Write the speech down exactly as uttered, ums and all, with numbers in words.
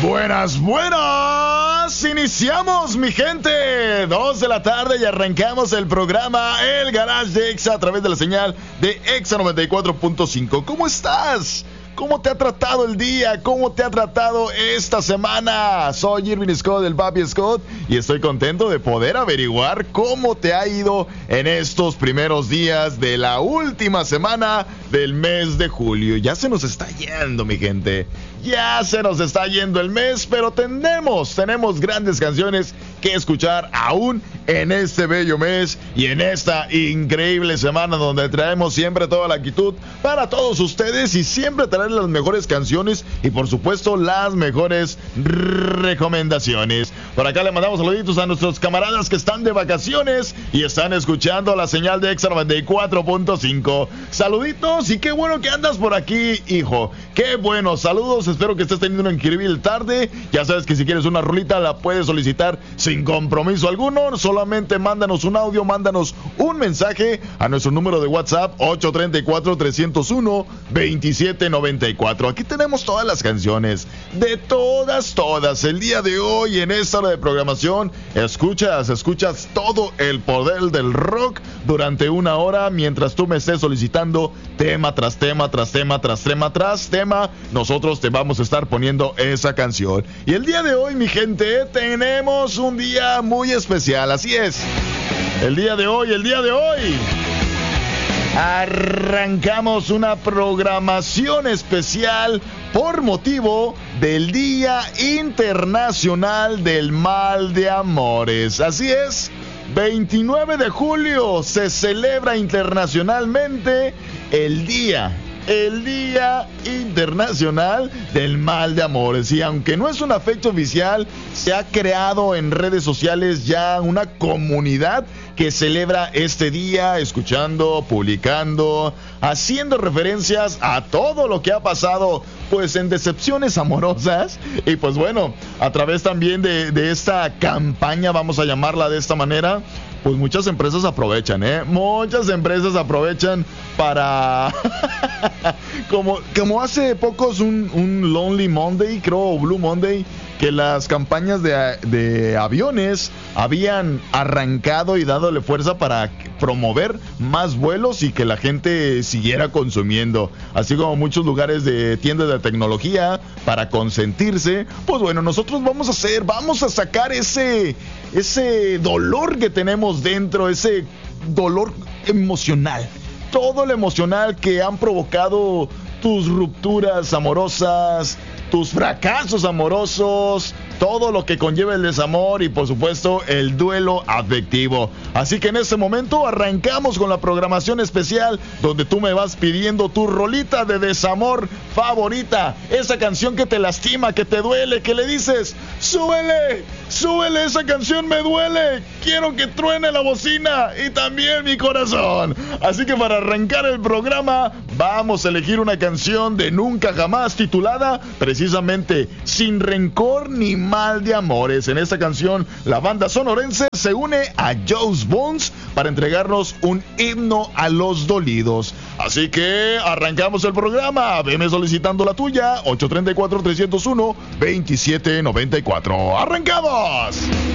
Buenas, buenas. Iniciamos, mi gente. Dos de la tarde y arrancamos el programa El Garage de Exa a través de la señal de Exa noventa y cuatro punto cinco. ¿Cómo estás? ¿Cómo te ha tratado el día? ¿Cómo te ha tratado esta semana? Soy Irvin Scott, del Papi Scott, y estoy contento de poder averiguar cómo te ha ido en estos primeros días de la última semana del mes de julio. Ya se nos está yendo, mi gente. Ya se nos está yendo el mes, pero tenemos, tenemos grandes canciones que escuchar aún en este bello mes y en esta increíble semana donde traemos siempre toda la actitud para todos ustedes y siempre traer las mejores canciones y por supuesto las mejores recomendaciones. Por acá le mandamos saluditos a nuestros camaradas que están de vacaciones y están escuchando la señal de Exa noventa y cuatro punto cinco. Saluditos y qué bueno que andas por aquí, hijo. Qué bueno, saludos. Espero que estés teniendo una increíble tarde. Ya sabes que si quieres una rolita la puedes solicitar sin compromiso alguno. Solamente mándanos un audio, mándanos un mensaje a nuestro número de WhatsApp ocho tres cuatro, tres cero uno, dos siete nueve cuatro. Aquí tenemos todas las canciones, de todas, todas. El día de hoy en esta hora de programación escuchas, escuchas todo el poder del rock durante una hora mientras tú me estés solicitando tema tras tema, tras tema, tras tema, tras tema. Nosotros te vamos a estar poniendo esa canción. Y el día de hoy, mi gente, tenemos un día muy especial. Así es. El día de hoy, el día de hoy arrancamos una programación especial por motivo del Día Internacional del Mal de Amores. Así es, veintinueve de julio se celebra internacionalmente el Día El Día Internacional del Mal de Amores. Y aunque no es una fecha oficial, se ha creado en redes sociales ya una comunidad que celebra este día, escuchando, publicando, haciendo referencias a todo lo que ha pasado, pues en decepciones amorosas. Y pues bueno, a través también de, de esta campaña, vamos a llamarla de esta manera, pues muchas empresas aprovechan, ¿eh? Muchas empresas aprovechan para... como, como hace pocos un, un Lonely Monday, creo, o Blue Monday, que las campañas de, de aviones habían arrancado y dándole fuerza para promover más vuelos y que la gente siguiera consumiendo. Así como muchos lugares de tiendas de tecnología para consentirse. Pues bueno, nosotros vamos a hacer, vamos a sacar ese, ese dolor que tenemos dentro, ese dolor emocional. Todo lo emocional que han provocado tus rupturas amorosas, tus fracasos amorosos, todo lo que conlleva el desamor y por supuesto el duelo afectivo. Así que en este momento arrancamos con la programación especial donde tú me vas pidiendo tu rolita de desamor favorita, esa canción que te lastima, que te duele, que le dices, súbele, súbele, esa canción me duele, quiero que truene la bocina y también mi corazón. Así que para arrancar el programa vamos a elegir una canción de Nunca Jamás titulada precisamente Sin Rencor ni Mal de Amores. En esta canción la banda sonorense se une a Joe's Bones para entregarnos un himno a los dolidos. Así que arrancamos el programa. Veme solicitando la tuya, ocho tres cuatro, tres cero uno, dos siete nueve cuatro. ¡Arrancamos!